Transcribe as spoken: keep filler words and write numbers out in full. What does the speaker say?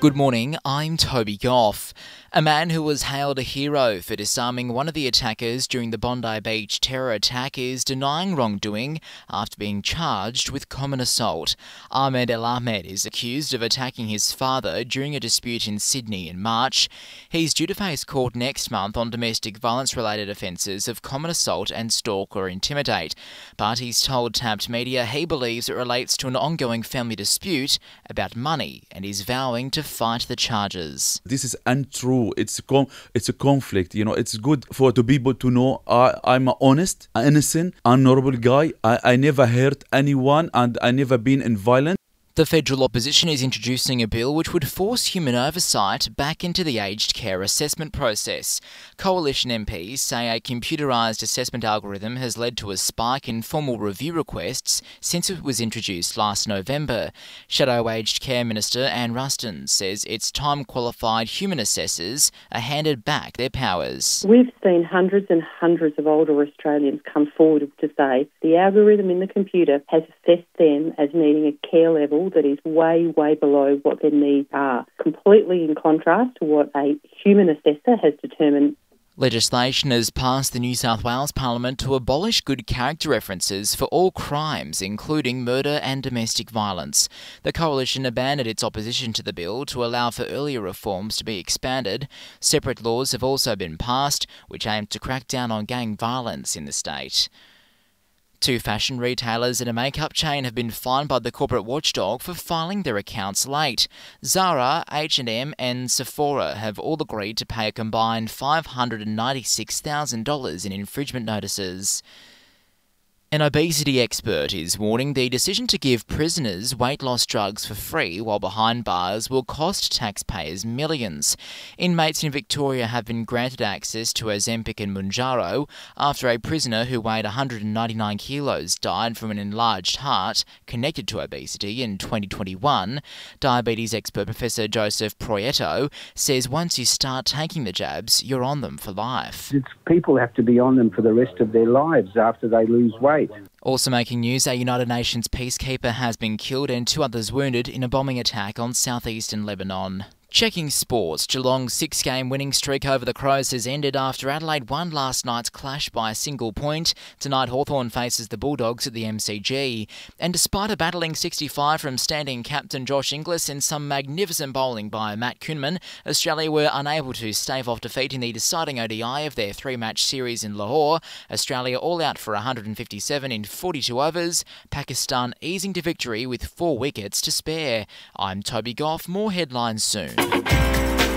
Good morning, I'm Toby Goff. A man who was hailed a hero for disarming one of the attackers during the Bondi Beach terror attack is denying wrongdoing after being charged with common assault. Ahmed El Ahmed is accused of attacking his father during a dispute in Sydney in March. He's due to face court next month on domestic violence-related offences of common assault and stalk or intimidate. But he's told Tapped Media he believes it relates to an ongoing family dispute about money and is vowing to fight the charges. This is untrue. It's a com- it's a conflict. You know, it's good for the people to know I, I'm an honest, innocent, honorable guy. I, I never hurt anyone and I never been in violence. The federal opposition is introducing a bill which would force human oversight back into the aged care assessment process. Coalition M Ps say a computerised assessment algorithm has led to a spike in formal review requests since it was introduced last November. Shadow Aged Care Minister Anne Ruston says its time-qualified human assessors are handed back their powers. We've seen hundreds and hundreds of older Australians come forward to say the algorithm in the computer has assessed them as needing a care level that is way, way below what their needs are, completely in contrast to what a human assessor has determined. Legislation has passed the New South Wales Parliament to abolish good character references for all crimes, including murder and domestic violence. The Coalition abandoned its opposition to the bill to allow for earlier reforms to be expanded. Separate laws have also been passed, which aim to crack down on gang violence in the state. Two fashion retailers and a makeup chain have been fined by the corporate watchdog for filing their accounts late. Zara, H and M and Sephora have all agreed to pay a combined five hundred ninety-six thousand dollars in infringement notices. An obesity expert is warning the decision to give prisoners weight loss drugs for free while behind bars will cost taxpayers millions. Inmates in Victoria have been granted access to Ozempic and Mounjaro after a prisoner who weighed one hundred ninety-nine kilos died from an enlarged heart connected to obesity in twenty twenty-one. Diabetes expert Professor Joseph Proietto says once you start taking the jabs, you're on them for life. It's, people have to be on them for the rest of their lives after they lose weight. Also making news, a United Nations peacekeeper has been killed and two others wounded in a bombing attack on southeastern Lebanon. Checking sports, Geelong's six-game winning streak over the Crows has ended after Adelaide won last night's clash by a single point. Tonight Hawthorn faces the Bulldogs at the M C G. And despite a battling sixty-five from standing captain Josh Inglis and some magnificent bowling by Matt Kuhnemann, Australia were unable to stave off defeat in the deciding O D I of their three-match series in Lahore. Australia all out for one hundred fifty-seven in forty-two overs. Pakistan easing to victory with four wickets to spare. I'm Toby Goff. More headlines soon.